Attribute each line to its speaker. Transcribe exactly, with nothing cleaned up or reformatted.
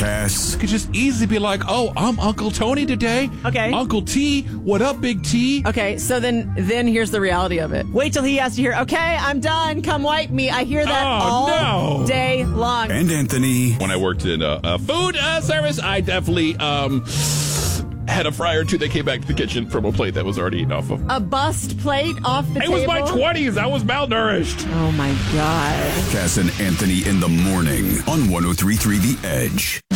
Speaker 1: Cass.
Speaker 2: Could just easily be like, oh, I'm Uncle Tony today.
Speaker 3: Okay.
Speaker 2: Uncle T, what up, Big T?
Speaker 3: Okay, so then then here's the reality of it. Wait till he has to hear, okay, I'm done, come wipe me. I hear that
Speaker 2: Oh,
Speaker 3: all
Speaker 2: no.
Speaker 3: day long.
Speaker 1: And Anthony.
Speaker 2: When I worked in a, a food uh, service, I definitely um, had a fry or two that came back to the kitchen from a plate that was already eaten off of.
Speaker 3: A bust plate off the
Speaker 2: It
Speaker 3: table?
Speaker 2: was my twenties. I was malnourished.
Speaker 3: Oh, my God.
Speaker 1: Cass and Anthony in the morning on one oh three point three The Edge.